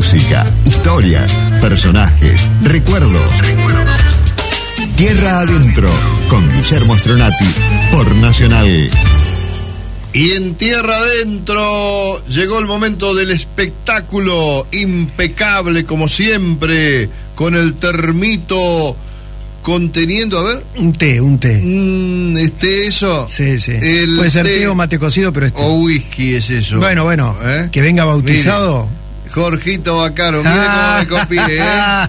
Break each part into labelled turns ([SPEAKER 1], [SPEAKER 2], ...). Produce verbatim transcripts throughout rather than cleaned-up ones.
[SPEAKER 1] música, historias, personajes, recuerdos. Recuerdos. Tierra Adentro, con Guillermo Stronati, por Nacional.
[SPEAKER 2] Y en Tierra Adentro llegó el momento del espectáculo, impecable como siempre, con el termito conteniendo, a ver.
[SPEAKER 3] Un té, un té.
[SPEAKER 2] Mm, ¿Este eso?
[SPEAKER 3] Sí, sí.
[SPEAKER 2] El
[SPEAKER 3] Puede ser
[SPEAKER 2] té,
[SPEAKER 3] té o mate cocido, pero este.
[SPEAKER 2] O whisky es eso.
[SPEAKER 3] Bueno, bueno,
[SPEAKER 2] ¿Eh?
[SPEAKER 3] que venga bautizado.
[SPEAKER 2] Mire, Jorgito Bacaro, mire
[SPEAKER 3] ah.
[SPEAKER 2] cómo me copié, ¿eh?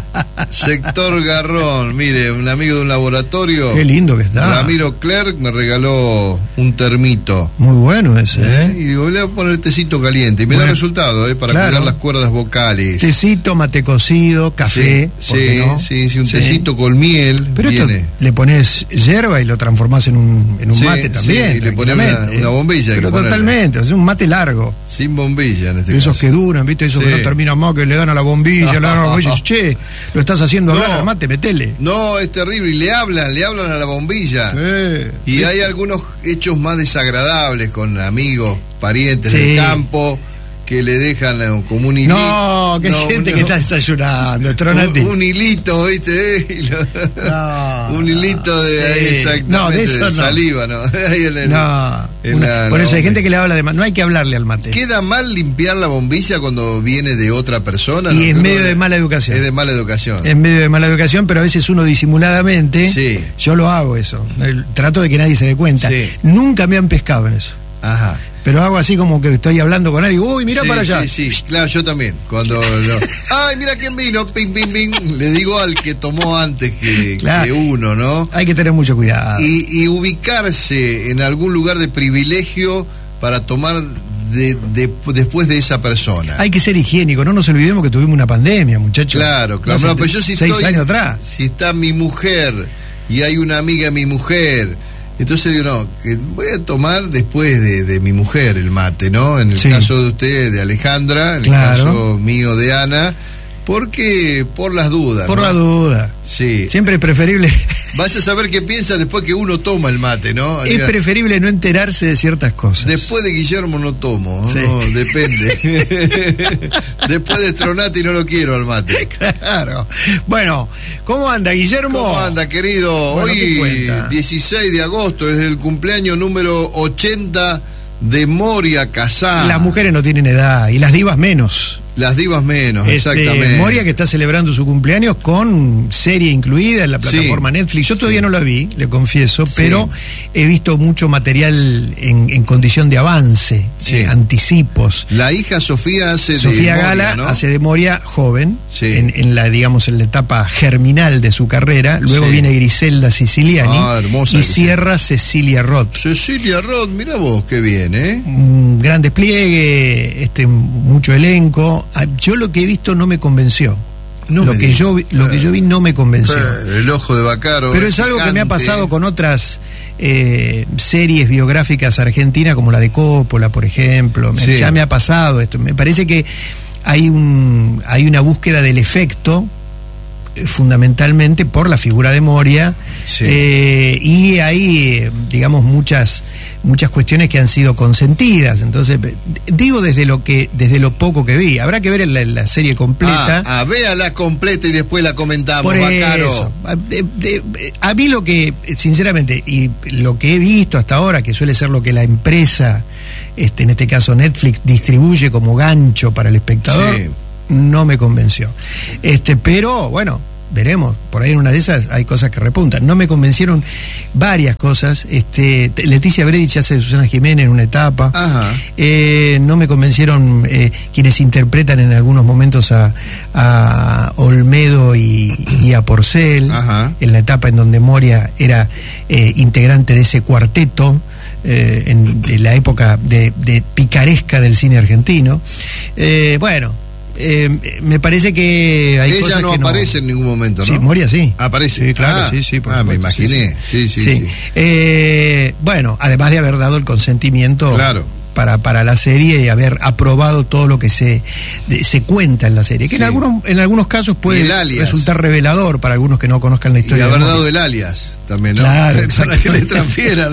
[SPEAKER 2] Sector Garrón, mire, un amigo de un laboratorio.
[SPEAKER 3] Qué lindo que está.
[SPEAKER 2] Ramiro Clerc me regaló un termito.
[SPEAKER 3] Muy bueno ese, ¿eh?
[SPEAKER 2] ¿Eh? Y digo, le voy a poner tecito caliente. Y me
[SPEAKER 3] bueno,
[SPEAKER 2] da resultado, ¿eh? Para
[SPEAKER 3] claro.
[SPEAKER 2] cuidar las cuerdas vocales.
[SPEAKER 3] Tecito, mate cocido, café.
[SPEAKER 2] Sí, sí,
[SPEAKER 3] no?
[SPEAKER 2] sí, sí, un
[SPEAKER 3] sí.
[SPEAKER 2] tecito con miel.
[SPEAKER 3] Pero
[SPEAKER 2] viene.
[SPEAKER 3] esto le pones hierba y lo transformás en un, en un
[SPEAKER 2] sí,
[SPEAKER 3] mate también.
[SPEAKER 2] Sí, y le pones una, una bombilla.
[SPEAKER 3] Pero
[SPEAKER 2] que
[SPEAKER 3] totalmente, es un mate largo.
[SPEAKER 2] Sin bombilla en este
[SPEAKER 3] Esos
[SPEAKER 2] caso.
[SPEAKER 3] que duran, ¿viste? Esos sí. que no terminan más, que le dan a la bombilla, le dan a la bombilla. Che, lo estás haciendo
[SPEAKER 2] no,
[SPEAKER 3] hablar al mate, metele.
[SPEAKER 2] No, es terrible. Y le hablan, le hablan a la bombilla.
[SPEAKER 3] Sí.
[SPEAKER 2] Y sí. hay algunos hechos más desagradables con amigos, parientes
[SPEAKER 3] sí.
[SPEAKER 2] del campo, que le dejan como un hilito.
[SPEAKER 3] No, que hay no, gente no. que está desayunando, Stronati.
[SPEAKER 2] Un, un hilito, ¿viste? No, un hilito de
[SPEAKER 3] sí.
[SPEAKER 2] ahí exactamente,
[SPEAKER 3] no, de, eso
[SPEAKER 2] de
[SPEAKER 3] no.
[SPEAKER 2] saliva, ¿no? Ahí en el,
[SPEAKER 3] no.
[SPEAKER 2] En
[SPEAKER 3] Una,
[SPEAKER 2] la,
[SPEAKER 3] por eso
[SPEAKER 2] la
[SPEAKER 3] hay gente que le habla de no hay que hablarle al mate.
[SPEAKER 2] ¿Queda mal limpiar la bombilla cuando viene de otra persona?
[SPEAKER 3] Y
[SPEAKER 2] ¿no?
[SPEAKER 3] es medio de mala educación.
[SPEAKER 2] Es de mala educación.
[SPEAKER 3] Es medio de mala educación, pero a veces uno disimuladamente,
[SPEAKER 2] sí.
[SPEAKER 3] yo lo hago eso. Trato de que nadie se dé cuenta.
[SPEAKER 2] Sí.
[SPEAKER 3] Nunca me han pescado en eso.
[SPEAKER 2] Ajá.
[SPEAKER 3] Pero hago así como que estoy hablando con alguien. Uy, mira
[SPEAKER 2] sí,
[SPEAKER 3] para allá.
[SPEAKER 2] Sí, sí, claro, yo también. Cuando lo... Ay, mira quién vino, ping, ping, ping. Le digo al que tomó antes que, claro. que uno, ¿no?
[SPEAKER 3] Hay que tener mucho cuidado.
[SPEAKER 2] Y, y ubicarse en algún lugar de privilegio para tomar de, de, después de esa persona.
[SPEAKER 3] Hay que ser higiénico, no nos olvidemos que tuvimos una pandemia, muchachos.
[SPEAKER 2] Claro, claro. No, no, pero yo si
[SPEAKER 3] seis
[SPEAKER 2] estoy,
[SPEAKER 3] años atrás.
[SPEAKER 2] Si está mi mujer y hay una amiga de mi mujer, entonces digo, no, que voy a tomar después de, de mi mujer el mate, ¿no? En el sí. caso de usted, de Alejandra, en
[SPEAKER 3] claro.
[SPEAKER 2] el caso mío de Ana, porque por las dudas.
[SPEAKER 3] Por
[SPEAKER 2] ¿no?
[SPEAKER 3] la duda.
[SPEAKER 2] Sí.
[SPEAKER 3] Siempre es preferible.
[SPEAKER 2] Vaya a saber qué piensa después que uno toma el mate, ¿no?
[SPEAKER 3] Es preferible no enterarse de ciertas cosas.
[SPEAKER 2] Después de Guillermo no tomo,
[SPEAKER 3] sí.
[SPEAKER 2] no, depende. Después de Stronati no lo quiero al mate.
[SPEAKER 3] Claro. Bueno, ¿cómo anda, Guillermo?
[SPEAKER 2] ¿Cómo anda, querido?
[SPEAKER 3] Bueno,
[SPEAKER 2] hoy, dieciséis de agosto, es el cumpleaños número ochenta de Moria Kazan.
[SPEAKER 3] Las mujeres no tienen edad, y las divas menos.
[SPEAKER 2] Las divas menos, este, exactamente.
[SPEAKER 3] Moria, que está celebrando su cumpleaños con serie incluida en la plataforma sí. Netflix. Yo todavía sí. no la vi, le confieso, sí. pero he visto mucho material en, en condición de avance, sí. eh, anticipos.
[SPEAKER 2] La hija Sofía hace
[SPEAKER 3] Sofía
[SPEAKER 2] de
[SPEAKER 3] Gala
[SPEAKER 2] Moria, ¿no?
[SPEAKER 3] hace de Moria joven,
[SPEAKER 2] sí.
[SPEAKER 3] en, en la, digamos, en la etapa germinal de su carrera. Luego sí. viene Griselda Siciliani
[SPEAKER 2] ah, hermosa
[SPEAKER 3] y
[SPEAKER 2] Griselda.
[SPEAKER 3] Cierra Cecilia Roth.
[SPEAKER 2] Cecilia Roth, mira vos, qué bien, ¿eh?
[SPEAKER 3] Un gran despliegue, este, mucho elenco. Yo lo que he visto no me convenció. No lo, me que yo, lo que yo vi no me convenció.
[SPEAKER 2] El ojo de Bacaro.
[SPEAKER 3] Pero es algo picante. Que me ha pasado con otras eh, series biográficas argentinas, como la de Coppola, por ejemplo. Sí. Ya me ha pasado esto. Me parece que hay, un, hay una búsqueda del efecto, fundamentalmente por la figura de Moria, sí. eh, y hay, digamos, muchas muchas cuestiones que han sido consentidas. Entonces, digo desde lo que desde lo poco que vi. Habrá que ver la, la serie completa.
[SPEAKER 2] Ah, ah, véala completa y después la comentamos,
[SPEAKER 3] por
[SPEAKER 2] Bacaro.
[SPEAKER 3] Eso. De, de, de, a mí lo que, sinceramente, y lo que he visto hasta ahora, que suele ser lo que la empresa, este, en este caso Netflix, distribuye como gancho para el espectador, sí. no me convenció. Este, pero, bueno, veremos, por ahí en una de esas hay cosas que repuntan. No me convencieron varias cosas. Este, Leticia Bredich hace de Susana Jiménez en una etapa.
[SPEAKER 2] Ajá.
[SPEAKER 3] Eh, no me convencieron eh, quienes interpretan en algunos momentos a, a Olmedo y, y a Porcel.
[SPEAKER 2] Ajá.
[SPEAKER 3] En la etapa en donde Moria era eh, integrante de ese cuarteto. Eh, en, en la época de, de picaresca del cine argentino. Eh, bueno, Eh, me parece que hay
[SPEAKER 2] ella
[SPEAKER 3] cosas
[SPEAKER 2] no
[SPEAKER 3] que
[SPEAKER 2] aparece
[SPEAKER 3] no...
[SPEAKER 2] en ningún momento, ¿no?
[SPEAKER 3] Sí, Moria sí.
[SPEAKER 2] Aparece.
[SPEAKER 3] Sí, claro,
[SPEAKER 2] ah,
[SPEAKER 3] sí, sí. Por
[SPEAKER 2] ah,
[SPEAKER 3] supuesto,
[SPEAKER 2] me imaginé. Sí, sí, sí.
[SPEAKER 3] sí.
[SPEAKER 2] sí.
[SPEAKER 3] Eh, bueno, además de haber dado el consentimiento
[SPEAKER 2] claro.
[SPEAKER 3] para, para la serie y haber aprobado todo lo que se, de, se cuenta en la serie, que sí. en algunos en algunos casos puede resultar revelador para algunos que no conozcan la historia.
[SPEAKER 2] Y haber dado el alias también, ¿no?
[SPEAKER 3] Claro,
[SPEAKER 2] para que le transfieran.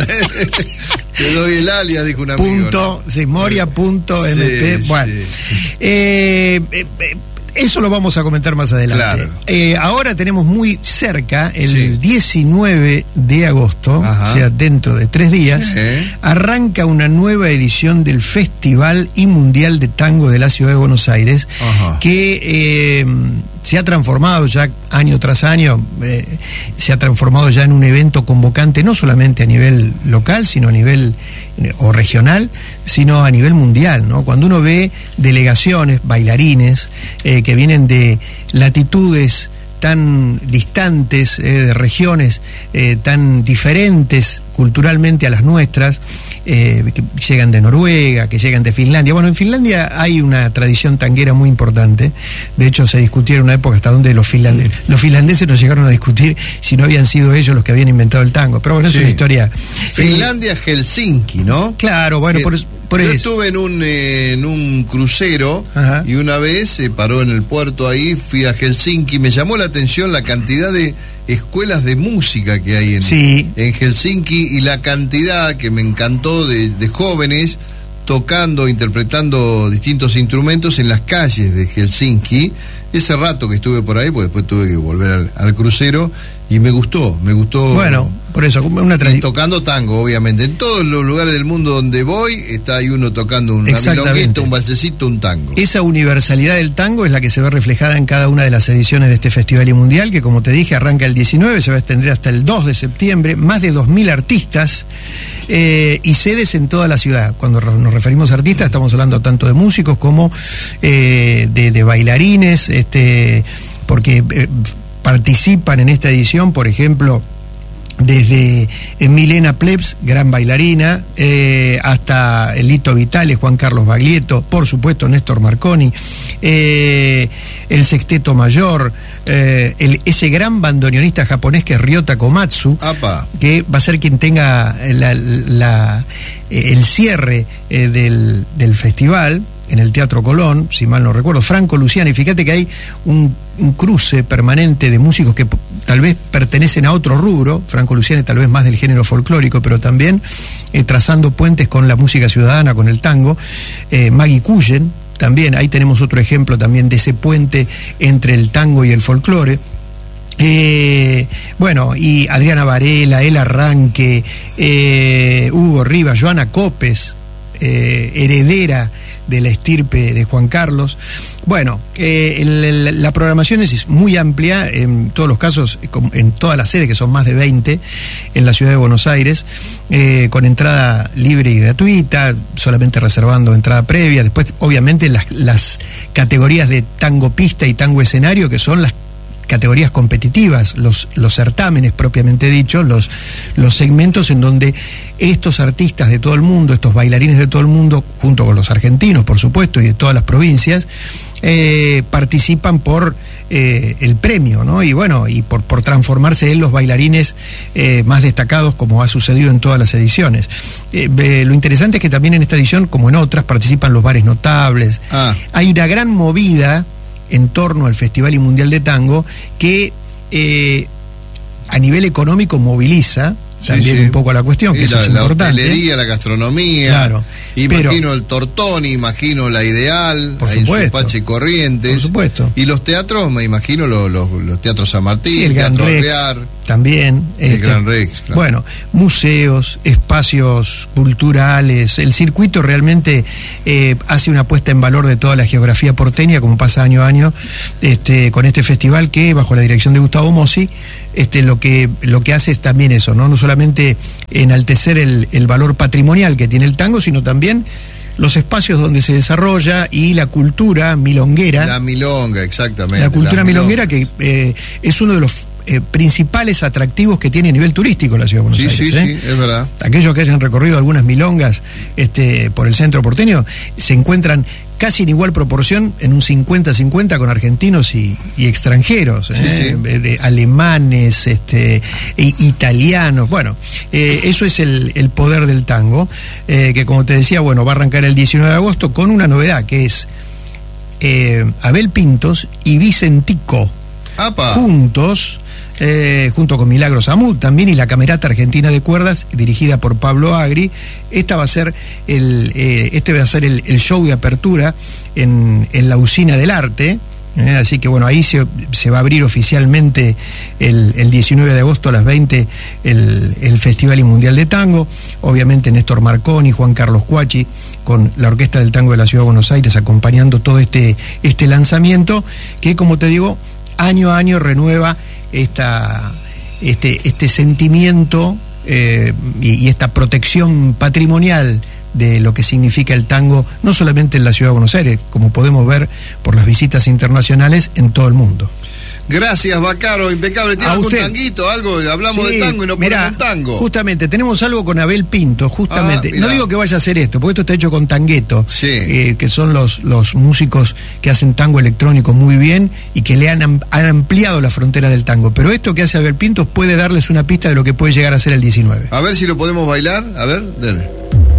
[SPEAKER 2] Te doy el alias, dijo un amigo.
[SPEAKER 3] Punto, ¿no? Sí, Moria punto M P. Sí, bueno, sí. Eh, eh, eh, eso lo vamos a comentar más adelante. Claro. Eh, ahora tenemos muy cerca, el sí. diecinueve de agosto, Ajá. o sea, dentro de tres días, sí. arranca una nueva edición del Festival y Mundial de Tango de la Ciudad de Buenos Aires, Ajá. que eh, se ha transformado ya año tras año, eh, se ha transformado ya en un evento convocante no solamente a nivel local, sino a nivel o regional, sino a nivel mundial, ¿no? Cuando uno ve delegaciones, bailarines, eh, que vienen de latitudes tan distantes, eh, de regiones eh, tan diferentes culturalmente a las nuestras, eh, que llegan de Noruega, que llegan de Finlandia. Bueno, en Finlandia hay una tradición tanguera muy importante. De hecho, se discutió en una época hasta donde los finlandeses, los finlandeses nos llegaron a discutir si no habían sido ellos los que habían inventado el tango. Pero bueno, sí. es una historia.
[SPEAKER 2] Finlandia, eh, Helsinki, ¿no?
[SPEAKER 3] Claro, bueno,
[SPEAKER 2] eh,
[SPEAKER 3] por, por
[SPEAKER 2] yo
[SPEAKER 3] eso.
[SPEAKER 2] estuve en un, eh, en un crucero Ajá. y una vez se paró en el puerto ahí, fui a Helsinki, me llamó la atención la cantidad de escuelas de música que hay en,
[SPEAKER 3] sí.
[SPEAKER 2] en Helsinki y la cantidad que me encantó de, de jóvenes tocando, interpretando distintos instrumentos en las calles de Helsinki. Ese rato que estuve por ahí, pues después tuve que volver al, al crucero y me gustó, me gustó.
[SPEAKER 3] Bueno, por eso, una tradición.
[SPEAKER 2] Tocando tango, obviamente. En todos los lugares del mundo donde voy, está ahí uno tocando una milonguita, un valsecito, un tango.
[SPEAKER 3] Esa universalidad del tango es la que se ve reflejada en cada una de las ediciones de este Festival y Mundial, que como te dije, arranca el diecinueve, se va a extender hasta el dos de septiembre, más de dos mil artistas eh, y sedes en toda la ciudad. Cuando nos referimos a artistas, estamos hablando tanto de músicos como eh, de, de bailarines, este, porque eh, participan en esta edición, por ejemplo, desde Milena Plebs, gran bailarina, eh, hasta Lito Vitale, Juan Carlos Baglietto, por supuesto Néstor Marconi, eh, el Sexteto Mayor, eh, el, ese gran bandoneonista japonés que es Ryota Komatsu, Apa. que va a ser quien tenga la, la, el cierre eh, del, del festival en el Teatro Colón, si mal no recuerdo, Franco Luciani. Fíjate que hay un, un cruce permanente de músicos que p- tal vez pertenecen a otro rubro, Franco Luciani tal vez más del género folclórico, pero también eh, trazando puentes con la música ciudadana, con el tango. eh, Maggie Cullen, también, ahí tenemos otro ejemplo también de ese puente entre el tango y el folclore. Eh, bueno, y Adriana Varela, El Arranque, eh, Hugo Rivas, Joana Copes, eh, heredera de la estirpe de Juan Carlos. Bueno, eh, el, el, la programación es muy amplia, en todos los casos, en todas las sedes, que son más de veinte, en la ciudad de Buenos Aires, eh, con entrada libre y gratuita, solamente reservando entrada previa. Después, obviamente, las, las categorías de tango pista y tango escenario, que son las categorías competitivas, los, los certámenes propiamente dichos, los, los segmentos en donde estos artistas de todo el mundo, estos bailarines de todo el mundo, junto con los argentinos, por supuesto, y de todas las provincias, eh, participan por eh, el premio, ¿no? Y bueno, y por, por transformarse en los bailarines eh, más destacados, como ha sucedido en todas las ediciones. Eh, eh, lo interesante es que también en esta edición, como en otras, participan los bares notables. Ah. Hay una gran movida en torno al Festival y Mundial de Tango que eh, a nivel económico moviliza también sí, sí. un poco a la cuestión, que sí, eso la, es importante.
[SPEAKER 2] La hotelería, la gastronomía,
[SPEAKER 3] claro,
[SPEAKER 2] imagino
[SPEAKER 3] pero,
[SPEAKER 2] el Tortoni, imagino la Ideal,
[SPEAKER 3] por
[SPEAKER 2] ahí
[SPEAKER 3] supuesto,
[SPEAKER 2] en Supache Corrientes.
[SPEAKER 3] Por supuesto.
[SPEAKER 2] Y los teatros, me imagino los, los, los teatros San Martín,
[SPEAKER 3] sí, el
[SPEAKER 2] Teatro
[SPEAKER 3] Gran Rex,
[SPEAKER 2] Real.
[SPEAKER 3] También.
[SPEAKER 2] El
[SPEAKER 3] este,
[SPEAKER 2] Gran Rex, claro.
[SPEAKER 3] Bueno, museos, espacios culturales, el circuito realmente eh, hace una puesta en valor de toda la geografía porteña, como pasa año a año, este, con este festival que, bajo la dirección de Gustavo Mossi, este, lo que lo que hace es también eso, no, no solamente enaltecer el, el valor patrimonial que tiene el tango, sino también los espacios donde se desarrolla y la cultura milonguera.
[SPEAKER 2] La milonga, exactamente.
[SPEAKER 3] La cultura la milonguera que eh, es uno de los eh, principales atractivos que tiene a nivel turístico la ciudad de Buenos
[SPEAKER 2] sí,
[SPEAKER 3] Aires.
[SPEAKER 2] Sí,
[SPEAKER 3] ¿eh?
[SPEAKER 2] sí, es verdad.
[SPEAKER 3] Aquellos que hayan recorrido algunas milongas este, por el centro porteño se encuentran casi en igual proporción, en un cincuenta cincuenta con argentinos y, y extranjeros,
[SPEAKER 2] sí,
[SPEAKER 3] ¿eh?
[SPEAKER 2] sí.
[SPEAKER 3] De, de alemanes, este, e, italianos. Bueno, eh, eso es el, el poder del tango, eh, que como te decía, bueno, va a arrancar el diecinueve de agosto con una novedad, que es eh, Abel Pintos y Vicentico
[SPEAKER 2] ¡Apa!
[SPEAKER 3] juntos. Eh, junto con Milagros Amud también, y la Camerata Argentina de Cuerdas, dirigida por Pablo Agri. Esta va a ser el, eh, este va a ser el, el show de apertura en, en la Usina del Arte. Eh, así que bueno, ahí se, se va a abrir oficialmente el, el diecinueve de agosto a las veinte el, el Festival y Mundial de Tango. Obviamente Néstor Marconi, Juan Carlos Cuachi, con la Orquesta del Tango de la Ciudad de Buenos Aires, acompañando todo este, este lanzamiento, que como te digo, año a año renueva esta, este, este sentimiento eh, y, y esta protección patrimonial de lo que significa el tango, no solamente en la Ciudad de Buenos Aires, como podemos ver por las visitas internacionales en todo el mundo.
[SPEAKER 2] Gracias, Baccaro, impecable. ¿Tiene algún tanguito, algo? Hablamos sí, de tango y no ponemos un tango.
[SPEAKER 3] Justamente, tenemos algo con Abel Pinto, justamente.
[SPEAKER 2] Ah,
[SPEAKER 3] no digo que vaya a hacer esto, porque esto está hecho con Tangueto,
[SPEAKER 2] sí.
[SPEAKER 3] eh, que son los, los músicos que hacen tango electrónico muy bien y que le han, han ampliado la frontera del tango. Pero esto que hace Abel Pinto puede darles una pista de lo que puede llegar a ser el diecinueve.
[SPEAKER 2] A ver si lo podemos bailar. A ver, dale.